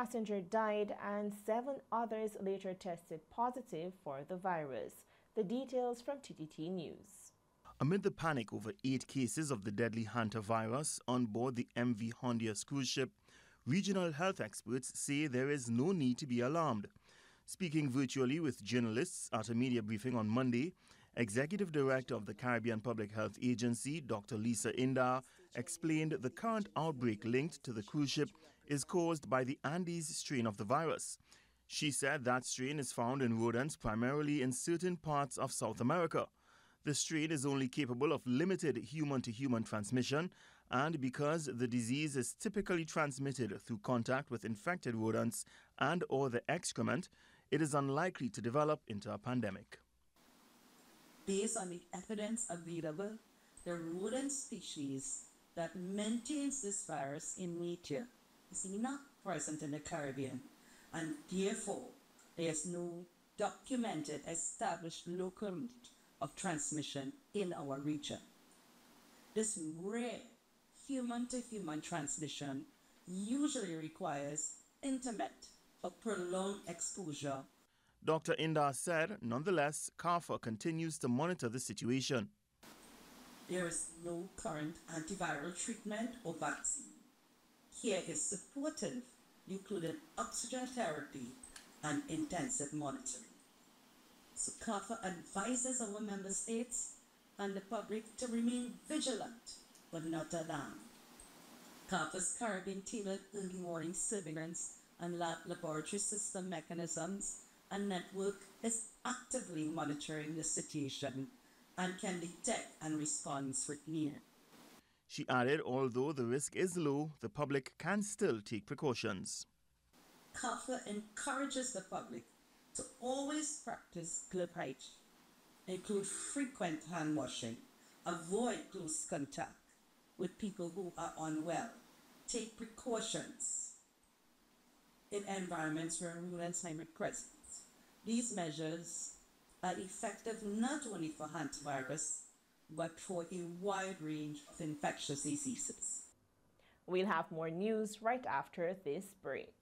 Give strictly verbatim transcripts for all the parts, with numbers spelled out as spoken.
passenger died and seven others later tested positive for the virus. The details from T T T News. Amid the panic over eight cases of the deadly hantavirus on board the M V Hondias cruise ship, regional health experts say there is no need to be alarmed. Speaking virtually with journalists at a media briefing on Monday, Executive Director of the Caribbean Public Health Agency, Doctor Lisa Indar, explained the current outbreak linked to the cruise ship is caused by the Andes strain of the virus. She said that strain is found in rodents primarily in certain parts of South America. The strain is only capable of limited human-to-human transmission, and because the disease is typically transmitted through contact with infected rodents and or the excrement, it is unlikely to develop into a pandemic. Based on the evidence available, the rodent species that maintains this virus in nature is not present in the Caribbean, and therefore there is no documented established local route of transmission in our region. This rare human-to-human transmission usually requires intimate or prolonged exposure. Doctor Indar said, nonetheless, CARPHA continues to monitor the situation. There is no current antiviral treatment or vaccine. Care is supportive, including oxygen therapy and intensive monitoring. So CARPHA advises our member states and the public to remain vigilant but not alarmed. CARPHA's Caribbean tailored early warning surveillance and lab laboratory system mechanisms and network is actively monitoring the situation and can detect and respond with need. She added, although the risk is low, the public can still take precautions. CARPHA encourages the public to always practice glove hygiene, include frequent hand washing, avoid close contact with people who are unwell, take precautions in environments where rodents may be present. These measures are effective not only for hantavirus, but for a wide range of infectious diseases. We'll have more news right after this break.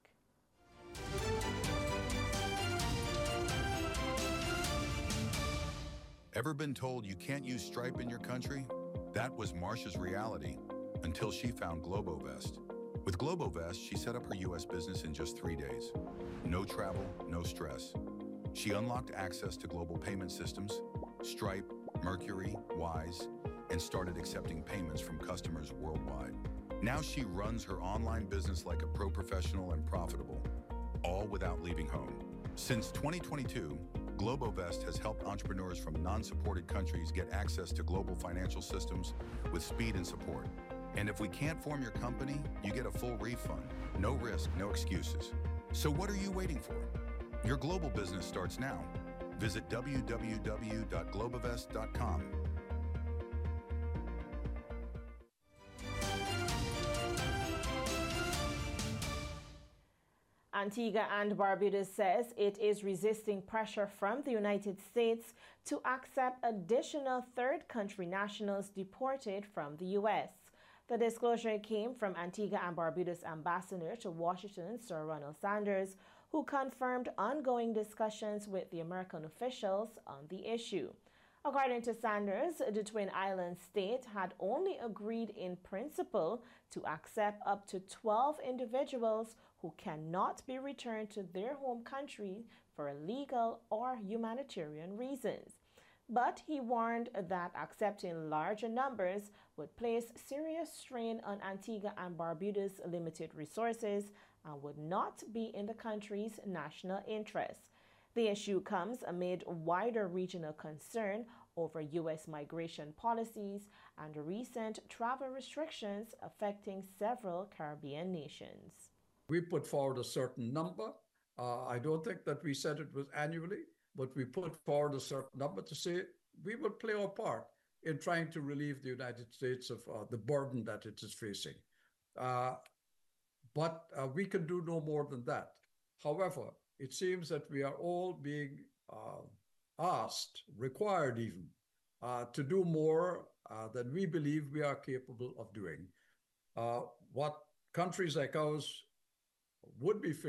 Ever been told you can't use Stripe in your country? That was Marsha's reality until she found Globovest. With Globovest, she set up her U S business in just three days. No travel, no stress. She unlocked access to global payment systems, Stripe, Mercury, Wise, and started accepting payments from customers worldwide. Now she runs her online business like a pro professional and profitable, all without leaving home. Since twenty twenty-two, Globovest has helped entrepreneurs from non-supported countries get access to global financial systems with speed and support. And if we can't form your company, you get a full refund. No risk, no excuses. So what are you waiting for? Your global business starts now. Visit w w w dot globovest dot com. Antigua and Barbuda says it is resisting pressure from the United States to accept additional third country nationals deported from the U S. The disclosure came from Antigua and Barbuda's ambassador to Washington, Sir Ronald Sanders, who confirmed ongoing discussions with the American officials on the issue. According to Sanders, the Twin Islands state had only agreed in principle to accept up to twelve individuals who cannot be returned to their home country for legal or humanitarian reasons. But he warned that accepting larger numbers would place serious strain on Antigua and Barbuda's limited resources and would not be in the country's national interest. The issue comes amid wider regional concern over U S migration policies and recent travel restrictions affecting several Caribbean nations. We put forward a certain number. Uh, I don't think that we said it was annually, but we put forward a certain number to say we will play our part in trying to relieve the United States of uh, the burden that it is facing. Uh, but uh, we can do no more than that. However, it seems that we are all being uh, asked, required even, uh, to do more uh, than we believe we are capable of doing. Uh, what countries like ours would be